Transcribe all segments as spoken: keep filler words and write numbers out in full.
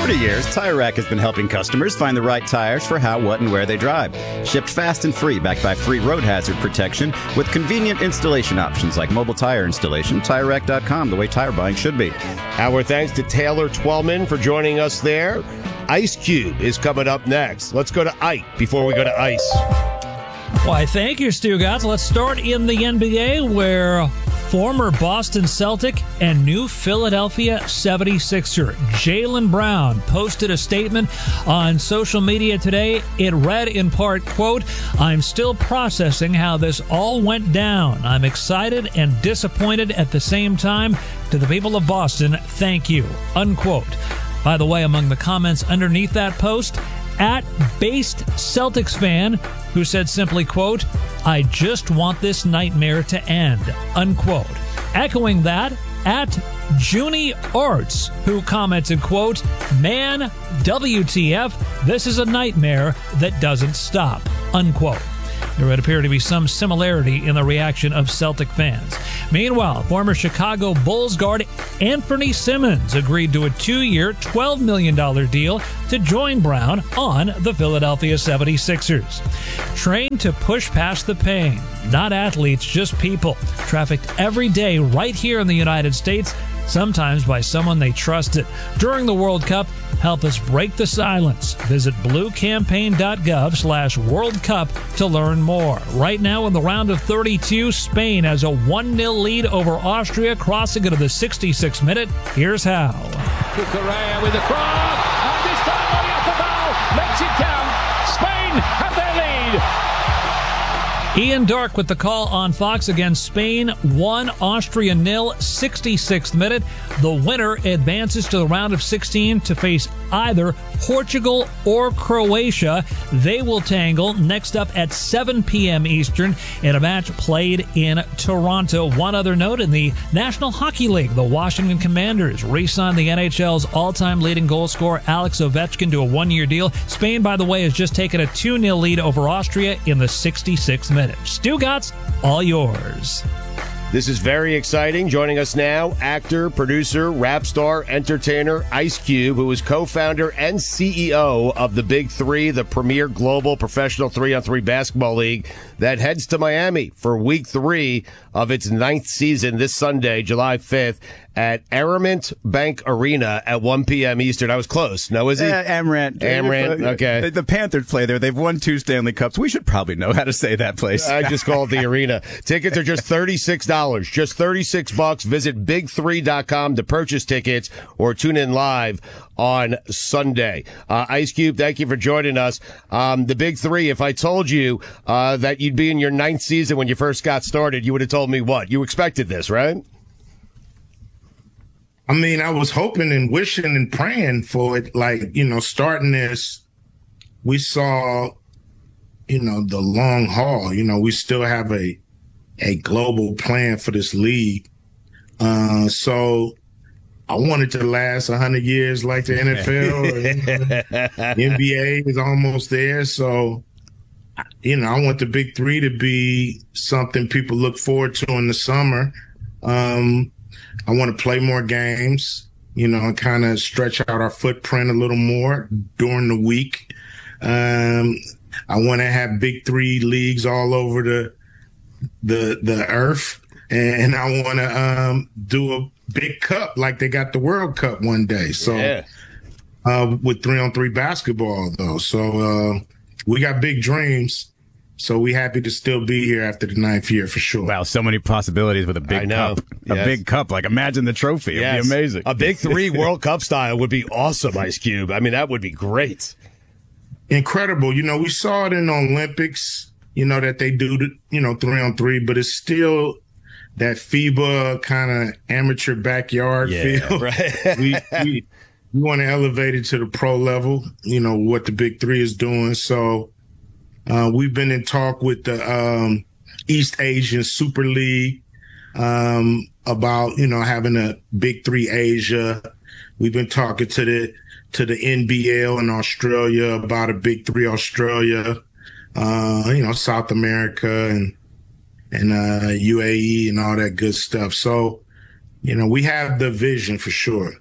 thirty years, Tire Rack has been helping customers find the right tires for how, what, and where they drive. Shipped fast and free, backed by free road hazard protection with convenient installation options like mobile tire installation. Tire Rack dot com, the way tire buying should be. Our thanks to Taylor Twellman for joining us there. Ice Cube is coming up next. Let's go to Ike before we go to Ice. Why, thank you, Stu Gatz. Let's start in the N B A, where former Boston Celtic and new Philadelphia seventy-sixer Jaylen Brown posted a statement on social media today. It read in part, quote, "I'm still processing how this all went down. I'm excited and disappointed at the same time. To the people of Boston, thank you," unquote. By the way, among the comments underneath that post, at Based Celtics fan, who said simply, quote, "I just want this nightmare to end," unquote. Echoing that, at Junie Arts, who commented, quote, "Man, W T F, this is a nightmare that doesn't stop," unquote. There would appear to be some similarity in the reaction of Celtic fans. Meanwhile, former Chicago Bulls guard Anthony Simmons agreed to a two-year, twelve million dollars deal to join Brown on the Philadelphia seventy-sixers. Trained to push past the pain, not athletes, just people, trafficked every day right here in the United States, sometimes by someone they trusted. During the World Cup, help us break the silence. Visit bluecampaign.gov slash World Cup to learn more. Right now in the round of thirty-two, Spain has a one nil lead over Austria, crossing into the sixty-sixth minute. Here's how. Correa with the cross, and this time Oyarzábal makes it count. Spain have their lead. Ian Dark with the call on Fox. Again, Spain one, Austria nil, sixty-sixth minute. The winner advances to the round of sixteen to face either Portugal or Croatia. They will tangle next up at seven p.m. Eastern in a match played in Toronto. One other note, in the National Hockey League, the Washington Commanders re-signed the N H L's all-time leading goal scorer Alex Ovechkin to a one-year deal. Spain, by the way, has just taken a two nil lead over Austria in the sixty-sixth minute. Stu Gatz, all yours. This is very exciting. Joining us now, actor, producer, rap star, entertainer, Ice Cube, who is co-founder and C E O of the Big Three, the premier global professional three-on-three basketball league that heads to Miami for week three of its ninth season this Sunday, July fifth, at Amerant Bank Arena at one p.m. Eastern. I was close. No, is he? Uh, Amerant. Amerant, okay. The, the Panthers play there. They've won two Stanley Cups. We should probably know how to say that place. I just called the arena. Tickets are just thirty-six dollars. Just thirty-six bucks. Visit big three dot com to purchase tickets or tune in live on Sunday. Uh, Ice Cube, thank you for joining us. Um, the Big Three, if I told you uh, that you'd be in your ninth season when you first got started, you would have told me what? You expected this, right? I mean, I was hoping and wishing and praying for it. Like, you know, starting this, we saw, you know, the long haul. You know, we still have a a global plan for this league. Uh, so I want it to last one hundred years like the N F L. Or, you know, the N B A is almost there. So, you know, I want the Big Three to be something people look forward to in the summer. Um, I want to play more games, you know, and kind of stretch out our footprint a little more during the week. Um, I want to have Big Three leagues all over the the the earth, and I want to um, do a big cup like they got the World Cup one day. So, yeah. uh, with three on three basketball though, so uh, we got big dreams. So we happy to still be here after the ninth year for sure. Wow, so many possibilities with a big cup. A yes. big cup. Like, imagine the trophy. It'd yes. be amazing. A Big Three World Cup style would be awesome, Ice Cube. I mean, that would be great. Incredible. You know, we saw it in the Olympics, you know, that they do, the, you know, three on three, but it's still that FIBA kind of amateur backyard yeah, feel. Right. we we, we want to elevate it to the pro level, you know, what the Big Three is doing. So, Uh, we've been in talk with the um, East Asian Super League um, about, you know, having a Big Three Asia. We've been talking to the to the N B L in Australia about a Big Three Australia, uh, you know, South America and and uh, U A E and all that good stuff. So, you know, we have the vision for sure.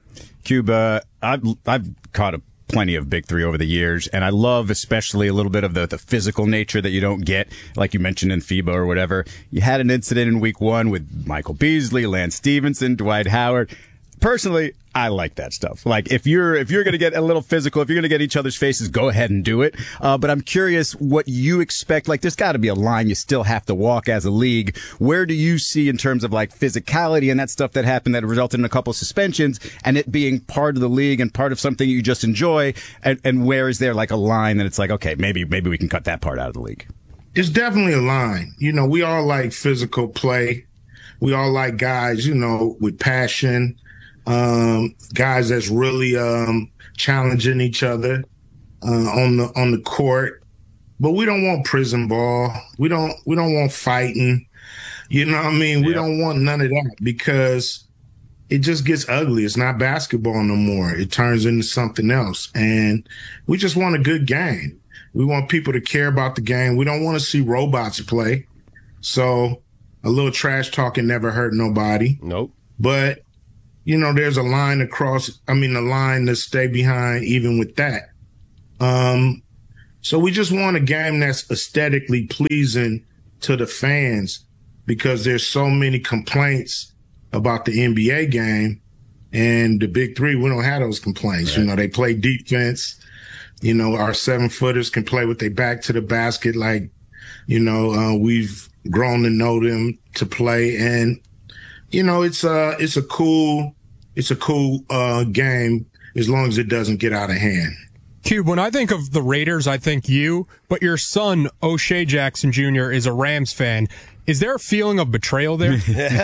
Cuba, I've, I've caught a plenty of Big Three over the years, and I love especially a little bit of the, the physical nature that you don't get, like you mentioned in FIBA or whatever. You had an incident in week one with Michael Beasley, Lance Stevenson, Dwight Howard. Personally, I like that stuff. Like, if you're if you're going to get a little physical, if you're going to get each other's faces, go ahead and do it. Uh, but I'm curious what you expect. Like, there's got to be a line you still have to walk as a league. Where do you see in terms of, like, physicality and that stuff that happened that resulted in a couple of suspensions and it being part of the league and part of something you just enjoy? And, and where is there, like, a line that it's like, okay, maybe maybe we can cut that part out of the league? It's definitely a line. You know, we all like physical play. We all like guys, you know, with passion. Um, guys that's really um, challenging each other uh, on the on the court, but we don't want prison ball. We don't we don't want fighting. You know what I mean? Yeah. We don't want none of that because it just gets ugly. It's not basketball no more. It turns into something else, and we just want a good game. We want people to care about the game. We don't want to see robots play. So a little trash talking never hurt nobody. Nope. But you know, there's a line across, I mean, a line to stay behind even with that. Um, so we just want a game that's aesthetically pleasing to the fans because there's so many complaints about the N B A game and the Big Three. We don't have those complaints. Right. You know, they play defense. You know, our seven footers can play with their back to the basket. Like, you know, uh, we've grown to know them to play. And, you know, it's a, it's a cool, It's a cool uh, game as long as it doesn't get out of hand. Cube, when I think of the Raiders, I think you, but your son, O'Shea Jackson Junior, is a Rams fan. Is there a feeling of betrayal there?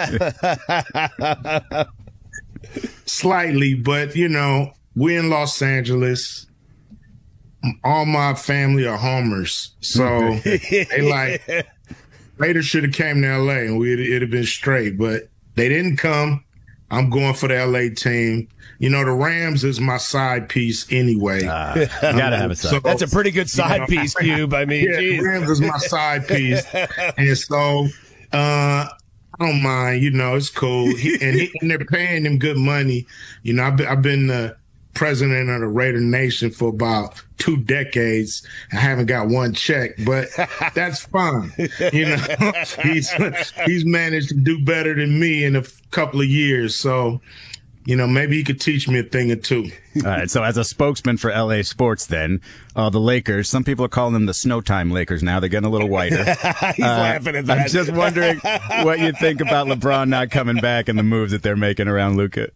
Slightly, but, you know, we're in Los Angeles. All my family are homers. So they like, Raiders should have came to L A and we'd, it'd have been straight, but they didn't come. I'm going for the L A team. You know, the Rams is my side piece anyway. Uh, you gotta have a side. So, That's a pretty good side you know, piece, Cube. I mean, yeah, geez. the Rams is my side piece, and so uh, I don't mind. You know, it's cool. He, and, he, and they're paying him good money. You know, I've been, I've been the president of the Raider Nation for about two decades. I haven't got one check, but that's fine. You know, he's he's managed to do better than me in a couple of years. So, you know, maybe he could teach me a thing or two. All right. So as a spokesman for L A sports, then, uh, the Lakers, some people are calling them the Snowtime Lakers now. They're getting a little whiter. He's uh, laughing at that. I'm just wondering what you think about LeBron not coming back and the moves that they're making around Luka.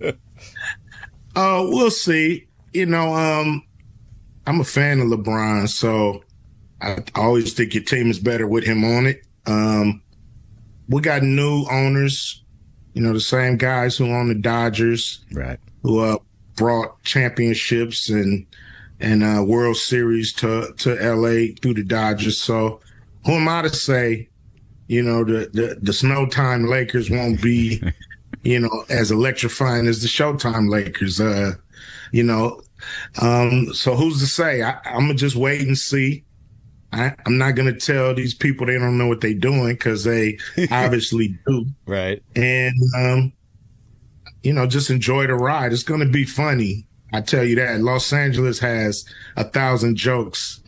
Uh, we'll see. You know, um, I'm a fan of LeBron, so I always think your team is better with him on it. Um, we got new owners, you know, the same guys who own the Dodgers, right? Who uh, brought championships and and uh, World Series to to L A through the Dodgers. So who am I to say, you know, the the, the Snowtime Lakers won't be you know, as electrifying as the Showtime Lakers, uh, you know. Um, so who's to say? I, I'm going to just wait and see. I, I'm not going to tell these people they don't know what they're doing because they obviously do. Right. And, um, you know, just enjoy the ride. It's going to be funny. I tell you that. Los Angeles has a thousand jokes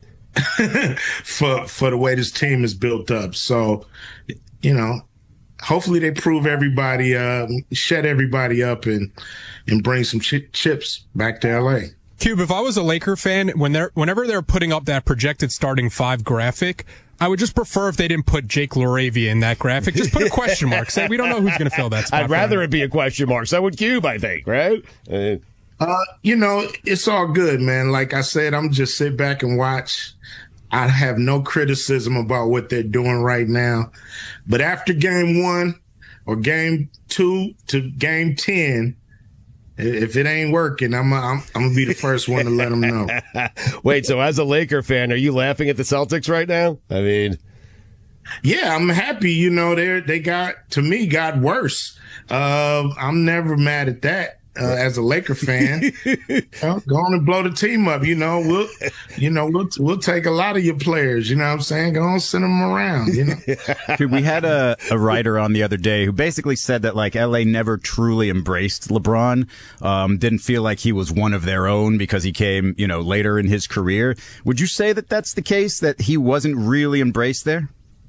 for for the way this team is built up. So, you know, hopefully they prove everybody, uh, shut everybody up and and bring some ch- chips back to L A. Cube, if I was a Laker fan, when they're whenever they're putting up that projected starting five graphic, I would just prefer if they didn't put Jake LaRavia in that graphic. Just put a question mark. Say we don't know who's going to fill that spot. I'd rather it be a question mark. So would Cube, I think, right? Uh, uh, you know, it's all good, man. Like I said, I'm just sit back and watch. I have no criticism about what they're doing right now. But after game one or game two to game ten, if it ain't working, I'm I'm, I'm going to be the first one to let them know. Wait, so as a Laker fan, are you laughing at the Celtics right now? I mean, yeah, I'm happy. You know, they they got, to me, got worse. Uh, I'm never mad at that. uh, as a Laker fan. You know, go on and blow the team up. You know, we'll, you know, we'll we'll take a lot of your players. You know what I'm saying? Go on, send them around. You know. Dude, we had a, a writer on the other day who basically said that like L A never truly embraced LeBron. Um, didn't feel like he was one of their own because he came, you know, later in his career. Would you say that that's the case, that he wasn't really embraced there?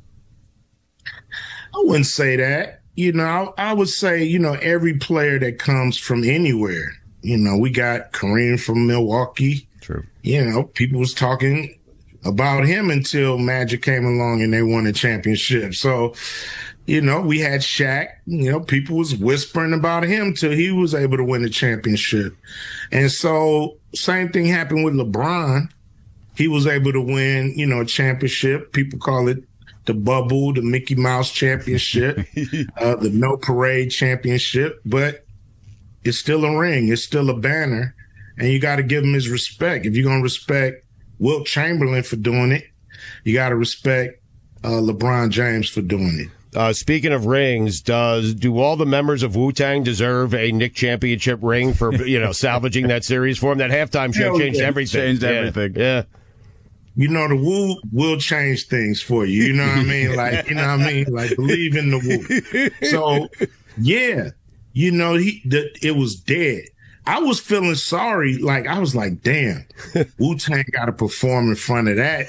I wouldn't say that. You know, I, I would say, you know, every player that comes from anywhere, you know, we got Kareem from Milwaukee. True. You know, people was talking about him until Magic came along and they won a championship. So, you know, we had Shaq, you know, people was whispering about him till he was able to win the championship. And so same thing happened with LeBron. He was able to win, you know, a championship. People call it the bubble, the Mickey Mouse championship, uh, the No Parade championship, but it's still a ring. It's still a banner, and you got to give him his respect. If you're going to respect Wilt Chamberlain for doing it, you got to respect uh, LeBron James for doing it. Uh, speaking of rings, does do all the members of Wu-Tang deserve a Nick Championship ring for, you know, salvaging that series for him? That halftime show Hell changed yeah. everything. Changed Yeah. everything. Yeah. You know, the Wu will change things for you. You know what I mean? Like, you know what I mean? Like, believe in the Wu. So, yeah, you know, he the, it was dead. I was feeling sorry. Like, I was like, damn, Wu-Tang got to perform in front of that.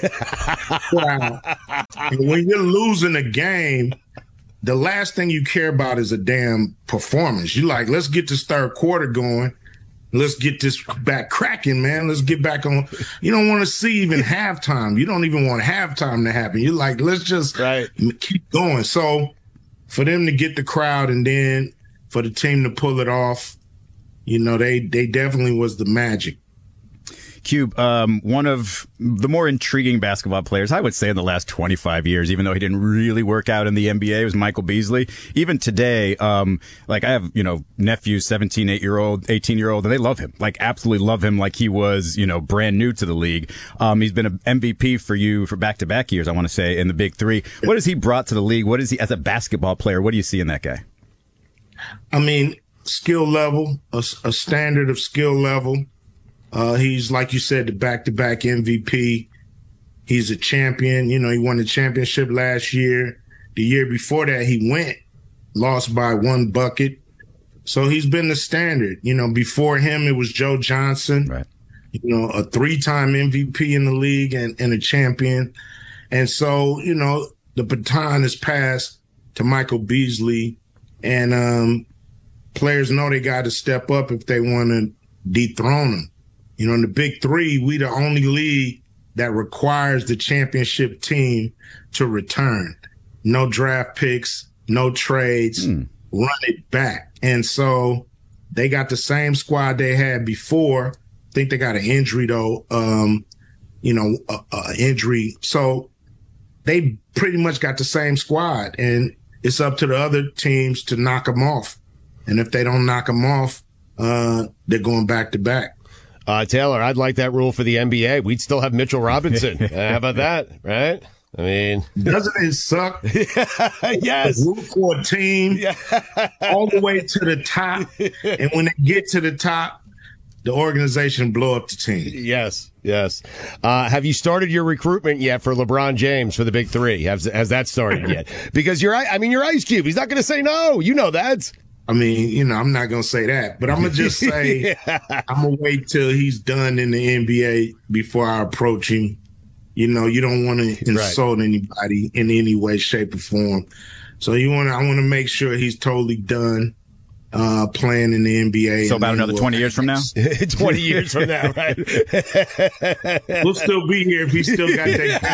Wow. And when you're losing a game, the last thing you care about is a damn performance. You like, let's get this third quarter going. Let's get this back cracking, man. Let's get back on. You don't want to see even halftime. You don't even want halftime to happen. You're like, let's just right. keep going. So for them to get the crowd and then for the team to pull it off, you know, they they definitely was the magic. Cube, um, one of the more intriguing basketball players, I would say, in the last twenty-five years, even though he didn't really work out in the N B A, was Michael Beasley. Even today, um, like I have, you know, nephews, seventeen, eight-year-old, eighteen-year-old, and they love him, like absolutely love him like he was, you know, brand new to the league. Um, he's been an M V P for you for back-to-back years, I want to say, in the Big Three. What has he brought to the league? What is he, as a basketball player, what do you see in that guy? I mean, skill level, a, a standard of skill level. Uh, he's, like you said, the back-to-back M V P. He's a champion. You know, he won the championship last year. The year before that, he went, lost by one bucket. So he's been the standard. You know, before him, it was Joe Johnson, Right. you know, a three-time M V P in the league and, and a champion. And so, you know, the baton is passed to Michael Beasley. And um, players know they got to step up if they want to dethrone him. You know, in the Big Three, we the only league that requires the championship team to return. No draft picks, no trades, mm. run it back. And so they got the same squad they had before. I think they got an injury, though, um, you know, a, a injury. So they pretty much got the same squad, and it's up to the other teams to knock them off. And if they don't knock them off, uh, they're going back to back. Uh, Taylor, I'd like that rule for the N B A. We'd still have Mitchell Robinson. uh, how about that, right? I mean, doesn't it suck? Yes. Root for a team yeah. all the way to the top, and when they get to the top, the organization blow up the team. Yes, yes. Uh, have you started your recruitment yet for LeBron James for the Big Three? Has has that started yet? Because you're, I mean, you're Ice Cube. He's not going to say no. You know that. I mean, you know, I'm not going to say that, but I'm going to just say yeah. I'm going to wait till he's done in the N B A before I approach him. You know, you don't want to insult right. anybody in any way, shape, or form. So you want to, I want to make sure he's totally done uh, playing in the N B A. So about another we'll twenty years from now? twenty years from now, right? We'll still be here if he still got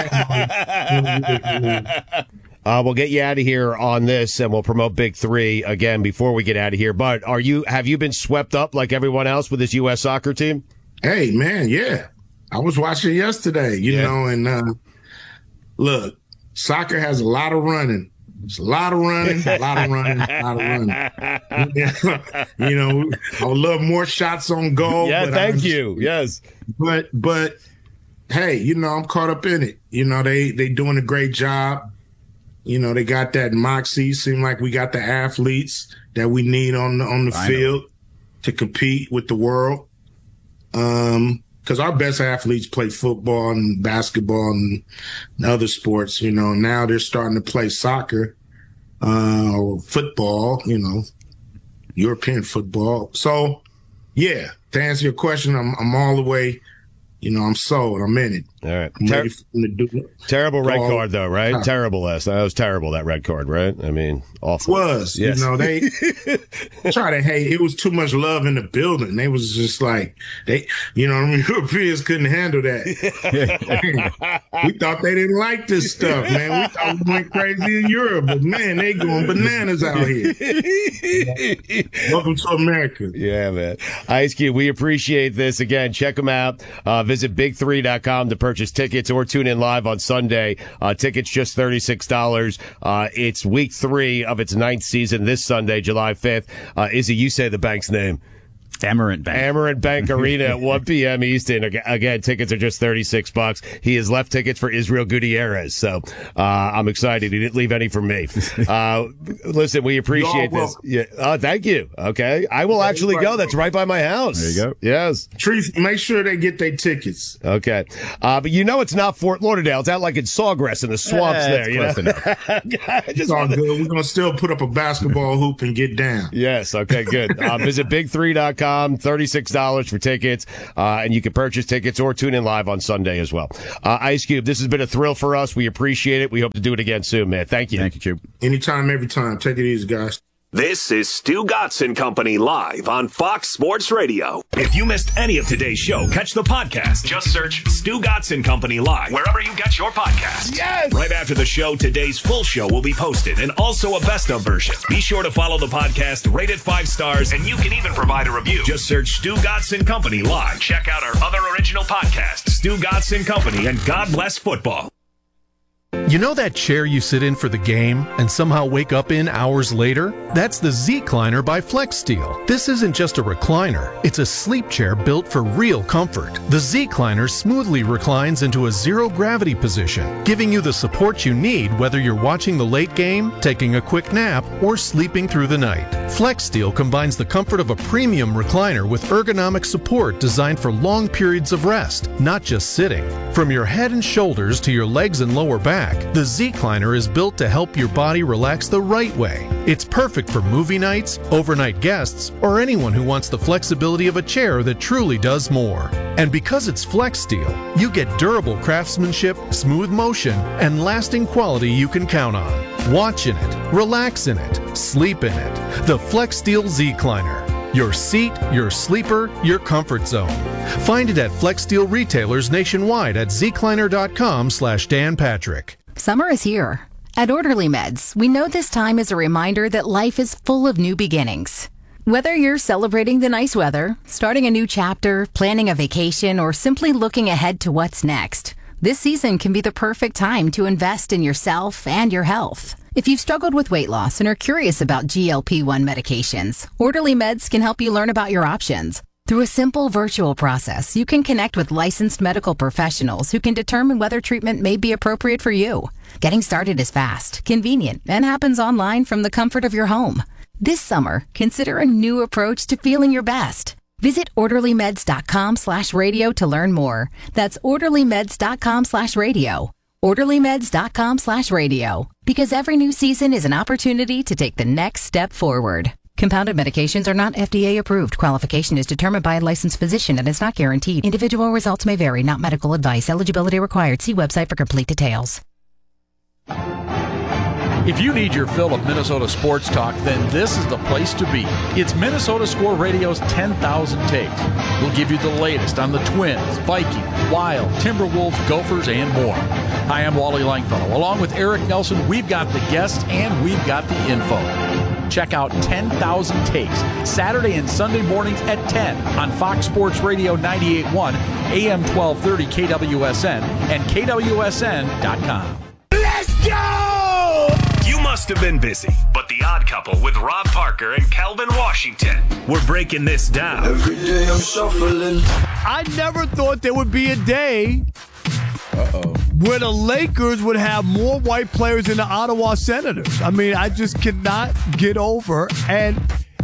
that. Uh, we'll get you out of here on this, and we'll promote Big Three again before we get out of here. But are you have you been swept up like everyone else with this U S soccer team? Hey, man, yeah. I was watching yesterday, you yeah. know, and uh, look, soccer has a lot of running. It's a lot of running, a lot of running, a lot of running. You know, I would love more shots on goal. Yeah, but thank just, you. Yes. But, but, hey, you know, I'm caught up in it. You know, they they doing a great job. You know, they got that moxie. Seem like we got the athletes that we need on the, on the field. to compete with the world. Um, because our best athletes play football and basketball and other sports, you know. Now they're starting to play soccer uh, or football, you know, European football. So, yeah, to answer your question, I'm, I'm all the way, you know, I'm sold. I'm in it. All right. I'm Ter- ready for them to do it. Terrible red All card, though, right? time. Terrible last. That was terrible, that red card, right? I mean, awful. Was, Yes. you know, they try to hate. It was too much love in the building. They was just like, they, you know, I mean, Europeans couldn't handle that. We thought they didn't like this stuff, man. We thought we went crazy in Europe, but man, they going bananas out here. Welcome to America. Yeah, man. Ice Cube, we appreciate this. Again, check them out. Uh, visit big three dot com to purchase tickets or tune in live on Sunday. Uh, tickets just thirty-six dollars. Uh, it's week three of its ninth season this Sunday, July fifth. Uh, Izzy, you say the bank's name. Amarant Bank. Amarant Bank Arena at one p.m. Eastern. Again, tickets are just thirty-six bucks. He has left tickets for Israel Gutierrez, so uh, I'm excited. He didn't leave any for me. Uh, listen, we appreciate You're this. Yeah. Oh, thank you. Okay. I will actually go. That's right by my house. There you go. Yes. Trees, make sure they get their tickets. Okay. Uh, but you know it's not Fort Lauderdale. It's out like in Sawgrass in the swamps Eh, there. it's You close know? I It's just all wanted- good. We're going to still put up a basketball hoop and get down. Yes. Okay, good. Uh, visit big three dot com, thirty-six dollars for tickets, uh, and you can purchase tickets or tune in live on Sunday as well. Uh, Ice Cube, this has been a thrill for us. We appreciate it. We hope to do it again soon, man. Thank you. Thank you, Cube. Anytime, every time. Take it easy, guys. This is Stu Gotson Company live on Fox Sports Radio. If you missed any of today's show, catch the podcast. Just search Stu Gotson Company live wherever you get your podcasts. Yes! Right after the show, today's full show will be posted and also a best of version. Be sure to follow the podcast, rate it five stars, and you can even provide a review. Just search Stu Gotson Company live. Check out our other original podcasts, Stu Gotson Company and God Bless Football. You know that chair you sit in for the game and somehow wake up in hours later? That's the Z-Cliner by FlexSteel. This isn't just a recliner, it's a sleep chair built for real comfort. The Z-Cliner smoothly reclines into a zero-gravity position, giving you the support you need whether you're watching the late game, taking a quick nap, or sleeping through the night. FlexSteel combines the comfort of a premium recliner with ergonomic support designed for long periods of rest, not just sitting. From your head and shoulders to your legs and lower back, the Z-Cliner is built to help your body relax the right way. It's perfect for movie nights, overnight guests, or anyone who wants the flexibility of a chair that truly does more. And because it's FlexSteel, you get durable craftsmanship, smooth motion, and lasting quality you can count on. Watch in it, relax in it, sleep in it. The FlexSteel Z-Cliner. Your seat, your sleeper, your comfort zone. Find it at FlexSteel retailers nationwide at zcliner.com slash Dan Patrick. Summer is here. At Orderly Meds, we know this time is a reminder that life is full of new beginnings. Whether you're celebrating the nice weather, starting a new chapter, planning a vacation, or simply looking ahead to what's next, this season can be the perfect time to invest in yourself and your health. If you've struggled with weight loss and are curious about G L P one medications, Orderly Meds can help you learn about your options. Through a simple virtual process, you can connect with licensed medical professionals who can determine whether treatment may be appropriate for you. Getting started is fast, convenient, and happens online from the comfort of your home. This summer, consider a new approach to feeling your best. Visit orderlymeds.com slash radio to learn more. That's orderlymeds.com slash radio. orderlymeds.com slash radio. Because every new season is an opportunity to take the next step forward. Compounded medications are not F D A approved. Qualification is determined by a licensed physician and is not guaranteed. Individual results may vary, not medical advice. Eligibility required. See website for complete details. If you need your fill of Minnesota sports talk, then this is the place to be. It's Minnesota Score Radio's ten thousand Takes. We'll give you the latest on the Twins, Vikings, Wild, Timberwolves, Gophers, and more. Hi, I'm Wally Langfellow. Along with Eric Nelson, we've got the guests and we've got the info. Check out ten thousand Takes, Saturday and Sunday mornings at ten on Fox Sports Radio ninety-eight point one, A M twelve thirty K W S N, and K W S N dot com. Let's go! You must have been busy, but The Odd Couple with Rob Parker and Calvin Washington, we're breaking this down. Every day I'm shuffling. I never thought there would be a day Uh-oh. where the Lakers would have more white players than the Ottawa Senators. I mean, I just cannot get over. And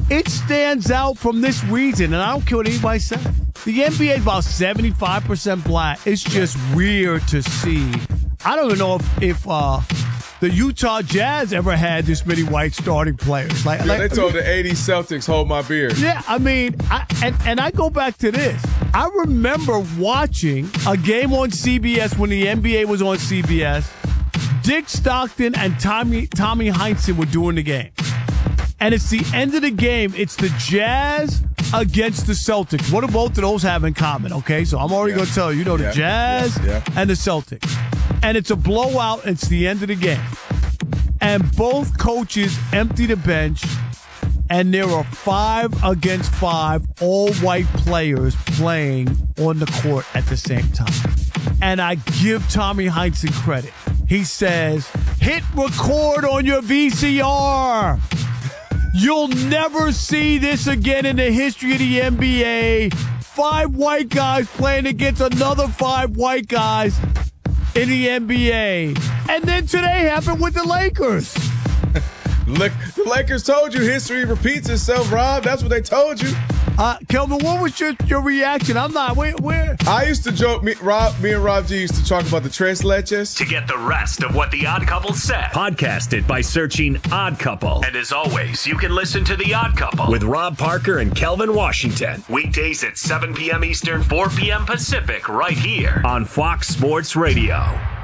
it stands out from this reason, and I don't care what anybody says. The N B A is about seventy-five percent black. It's just weird to see. I don't even know if, if uh, the Utah Jazz ever had this many white starting players. Like, yeah, like they told the eighties Celtics, hold my beer. Yeah, I mean, I, and, and I go back to this. I remember watching a game on C B S when the N B A was on C B S. Dick Stockton and Tommy Tommy Heinsohn were doing the game. And it's the end of the game. It's the Jazz against the Celtics. What do both of those have in common? Okay, so I'm already yeah. going to tell you. You know, the yeah. Jazz yeah. Yeah. and the Celtics. And it's a blowout. It's the end of the game. And both coaches empty the bench. And there are five against five all-white players playing on the court at the same time. And I give Tommy Heinsohn credit. He says, hit record on your V C R. You'll never see this again in the history of the N B A. Five white guys playing against another five white guys in the N B A. And then today happened with the Lakers. Look, the Lakers told you history repeats itself, Rob. That's what they told you. Uh, Kelvin, what was your, your reaction? I'm not. Where, where? I used to joke. Me, Rob, me and Rob G used to talk about the tres leches. To get the rest of what the Odd Couple said, podcast it by searching Odd Couple. And as always, you can listen to the Odd Couple with Rob Parker and Kelvin Washington weekdays at seven p.m. Eastern, four p.m. Pacific, right here on Fox Sports Radio.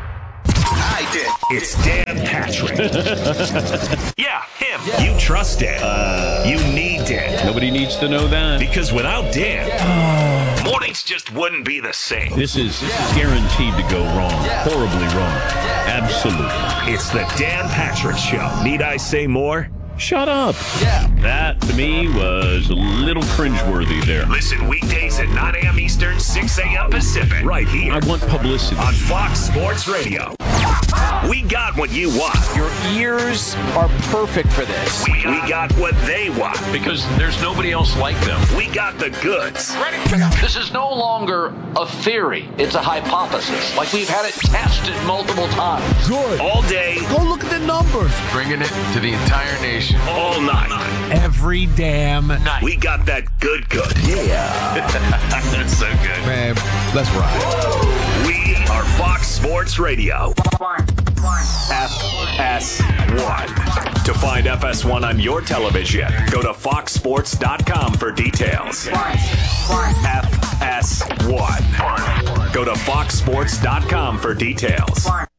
I did. It's Dan Patrick. Yeah, him. Yeah. You trust Dan. Uh, you need Dan. Yeah. Nobody needs to know that. Because without Dan, yeah. mornings just wouldn't be the same. This is, this yeah. is guaranteed to go wrong. Yeah. Horribly wrong. Yeah. Absolutely. It's the Dan Patrick Show. Need I say more? Shut up. Yeah. That, to me, was a little cringeworthy there. Listen weekdays at nine a.m. Eastern, six a.m. Pacific. Right here. I want publicity. On Fox Sports Radio. We got what you want. Your ears are perfect for this. We, we got what they want. Because there's nobody else like them. We got the goods. Ready? This is no longer a theory. It's a hypothesis. Like we've had it tested multiple times. Good. All day. Go look at the numbers. Bringing it to the entire nation. All night. Every damn night. We got that good good. Yeah. That's so good. Man, let's ride. We are Fox Sports Radio. F S one. To find F S one on your television, go to fox sports dot com for details. F S one. Go to fox sports dot com for details.